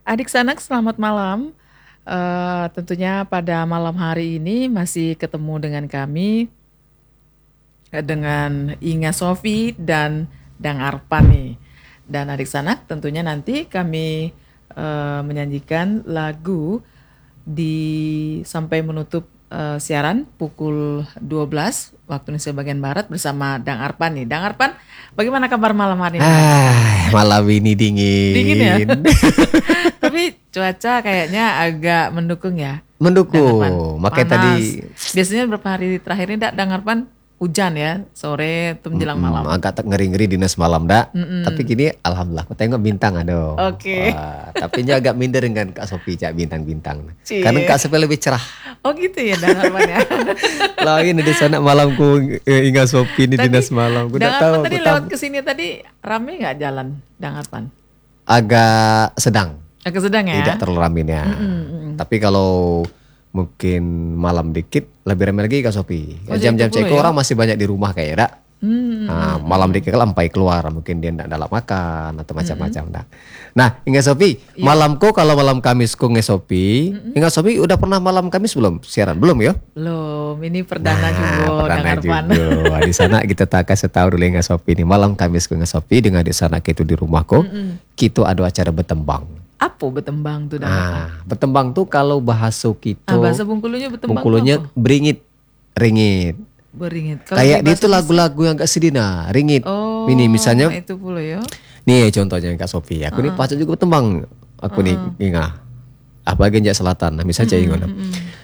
Adik Sanak, selamat malam. Tentunya pada malam hari ini masih ketemu dengan kami, dengan Inga Sofi dan Dang Arpan nih. Dan Adik Sanak, tentunya nanti kami menyanyikan lagu di sampai menutup siaran pukul 12 waktu Indonesia bagian Barat bersama Dang Arpan nih. Dang Arpan, bagaimana kabar malam hari ini? Malam ini Dingin ya? dingin. Tapi cuaca kayaknya agak mendukung ya. Mendukung. Makanya Panas. tadi Biasanya beberapa hari terakhir ini Dengarpan hujan ya, sore tuh menjelang malam. agak ngeri-ngeri dinas malam dak. Tapi gini alhamdulillah aku tengok bintang aduh. Oke. Wah, tapi ini agak minder dengan Kak Sofi cak bintang-bintang. Cie. Karena Kak Sofi lebih cerah. Oh gitu ya Dengarpan ya. Lah ini di sana malamku Inga Sofi ini dinas malam. Gue udah tahu Dengarpan tadi aku lewat ke sini tadi rame nggak jalan Dengarpan? agak sedang. Agak sedang ya. Tidak terlalu rame ya. Tapi kalau mungkin malam dikit lebih ramai lagi Kak Sofi. Oh, Jam-jam jadi 10 cek ya? orang masih banyak di rumah kayak dak. Nah, malam dikit kan sampai keluar mungkin dia tidak dalam makan atau macam-macam dah. Nah, Inga Sofi, malamku kalau malam Kamisku Inga Sofi, Inga Sofi udah pernah malam Kamis belum siaran? Belum ya? Belum, ini perdana juga Perdana Dengarpan. juga. Di sana kita tak kasih tahu dulu Inga Sofi ini malam Kamisku Inga Sofi dengan di sana kita di rumahku, kita ada acara betembang. Apa betembang tuh Dengarpan? Betembang tuh kalau bahasa kita, Bahasa Bengkulunya betembang tuh Bengkulunya apa? beringit, ringit. Beringit. Kalau Kayak di dia bahasa tuh lagu-lagu yang agak sedih nah, ringit. Oh, Ini misalnya, itu pula ya. nih contohnya Kak Sofi, aku nih pacar juga betembang, aku nih Inga, apalagi Jawa Selatan, nah misalnya ingat,